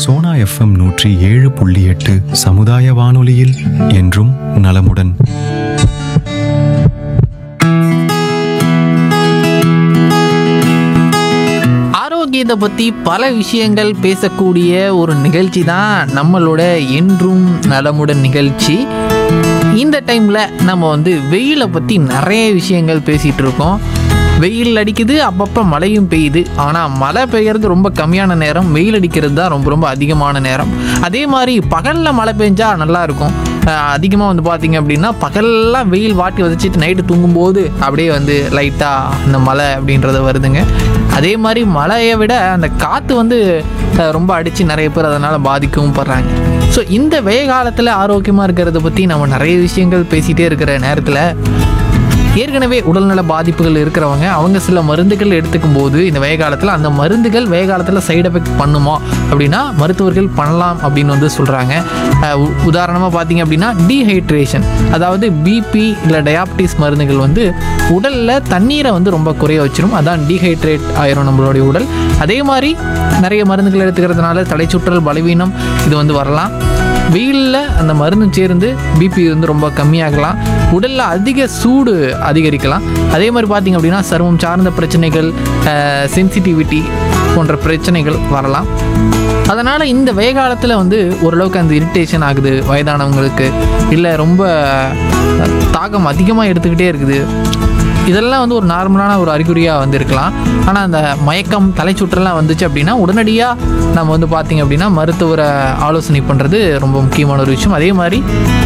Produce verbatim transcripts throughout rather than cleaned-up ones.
Sona FM நூற்றி ஏழு புள்ளி எட்டு சமுதாய வானொலியில் என்றும் நலமுடன். ஆரோக்கியத்தை பற்றி பல விஷயங்கள் பேசக்கூடிய ஒரு நிகழ்ச்சி தான் நம்மளோட என்றும் நலமுடன் நிகழ்ச்சி. இந்த டைமில் நம்ம வந்து வெயிலை பற்றி நிறைய விஷயங்கள் பேசிகிட்டு இருக்கோம். வெயில் அடிக்குது, அப்பப்போ மழையும் பெய்யுது. ஆனால் மழை பெய்யறது ரொம்ப கம்மியான நேரம், வெயில் அடிக்கிறது தான் ரொம்ப ரொம்ப அதிகமான நேரம். அதே மாதிரி பகலில் மழை பெஞ்சா நல்லாயிருக்கும். அதிகமாக வந்து பார்த்திங்க அப்படின்னா பகல்லாம் வெயில் வாட்டி வதச்சிட்டு நைட்டு தூங்கும்போது அப்படியே வந்து லைட்டாக இந்த மழை அப்படின்றது வருதுங்க. அதே மாதிரி மழையை விட அந்த காற்று வந்து ரொம்ப அடித்து நிறைய பேர் அதனால் பாதிக்கவும் படுறாங்க. ஸோ இந்த வெய காலத்தில் ஆரோக்கியமாக இருக்கிறத பற்றி நம்ம நிறைய விஷயங்கள் பேசிகிட்டே இருக்கிற நேரத்தில் ஏற்கனவே உடல்நல பாதிப்புகள் இருக்கிறவங்க அவங்க சில மருந்துகள் எடுத்துக்கும் போது இந்த வெய காலத்தில் அந்த மருந்துகள் வெய காலத்தில் சைடு எஃபெக்ட் பண்ணுமா அப்படின்னா மருத்துவர்கள் பண்ணலாம் அப்படின்னு வந்து சொல்கிறாங்க. உதாரணமாக பார்த்தீங்க அப்படின்னா டீஹைட்ரேஷன், அதாவது பிபி இல்லை டயாபிட்டிஸ் மருந்துகள் வந்து உடலில் தண்ணீரை வந்து ரொம்ப குறைய வச்சிரும். அதான் டீஹைட்ரேட் ஆயிரும் நம்மளுடைய உடல். அதே மாதிரி நிறைய மருந்துகள் எடுத்துக்கிறதுனால தலைச்சுற்றல், பலவீனம் இது வந்து வரலாம். வெயிலில் அந்த மருந்து சேர்ந்து பிபி வந்து ரொம்ப கம்மியாகலாம், உடலில் அதிக சூடு அதிகரிக்கலாம். அதே மாதிரி பார்த்திங்க அப்படின்னா சருமம் சார்ந்த பிரச்சனைகள், சென்சிட்டிவிட்டி போன்ற பிரச்சனைகள் வரலாம். அதனால் இந்த வெய காலத்தில் வந்து ஓரளவுக்கு அந்த இரிட்டேஷன் ஆகுது வயதானவங்களுக்கு, இல்லை ரொம்ப தாகம் அதிகமாக எடுத்துக்கிட்டே இருக்குது, இதெல்லாம் வந்து ஒரு நார்மலான ஒரு அறிகுறியாக வந்து இருக்கலாம். ஆனால் அந்த மயக்கம், தலைச்சுற்றலாம் வந்துச்சு அப்படின்னா உடனடியாக நம்ம வந்து பார்த்திங்க அப்படின்னா மருத்துவரை ஆலோசனை பண்ணுறது ரொம்ப முக்கியமான ஒரு விஷயம். அதே மாதிரி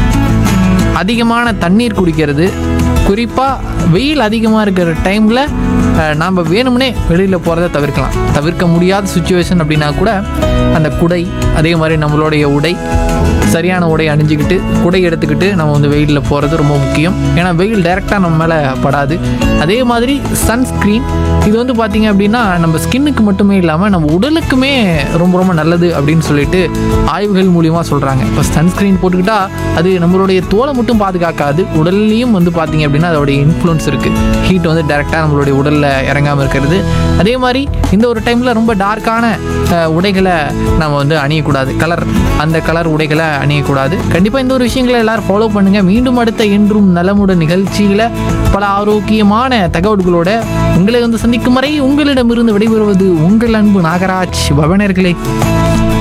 அதிகமான தண்ணீர் குடிக்கிறது, குறிப்பாக வெயில் அதிகமாக இருக்கிற டைமில் நாம் வேணும்னே வெளியில் போகிறத தவிர்க்கலாம். தவிர்க்க முடியாத சுச்சுவேஷன் அப்படின்னா கூட அந்த குடை, அதே மாதிரி நம்மளுடைய உடை, சரியான உடை அணிஞ்சிக்கிட்டு குடை எடுத்துக்கிட்டு நம்ம வந்து வெயிலில் போகிறது ரொம்ப முக்கியம். ஏன்னா வெயில் டைரெக்டாக நம்ம மேலே படாது. அதே மாதிரி சன்ஸ்க்ரீன், இது வந்து பார்த்திங்க அப்படின்னா நம்ம ஸ்கின்னுக்கு மட்டுமே இல்லாமல் நம்ம உடலுக்குமே ரொம்ப ரொம்ப நல்லது அப்படின்னு சொல்லிட்டு ஆய்வுகள் மூலிமா சொல்கிறாங்க. இப்போ சன்ஸ்க்ரீன் போட்டுக்கிட்டால் அது நம்மளுடைய தோலை மட்டும் பாதுகாக்காது, உடல்லையும் வந்து பார்த்திங்க அப்படின்னா அதோடைய இன்ஃப்ளூன்ஸ் இருக்குது. ஹீட் வந்து டைரெக்டாக நம்மளுடைய உடலில் இறங்காமல் இருக்கிறது. அதே மாதிரி இந்த ஒரு டைமில் ரொம்ப டார்க்கான உடைகளை நம்ம வந்து அணியக்கூடாது, கலர் அந்த கலர் உடைகளை அணியக்கூடாது. கண்டிப்பாக இந்த ஒரு விஷயங்களை எல்லோரும் ஃபாலோ பண்ணுங்கள். மீண்டும் அடுத்த என்றும் நலமுடன் நிகழ்ச்சியில் பல ஆரோக்கியமான தகவல்களோட உங்களை வந்து சந்திக்கும் வரை உங்களிடமிருந்து விடைபெறுவது உங்கள் அன்பு நாகராஜ். பவனர்களே.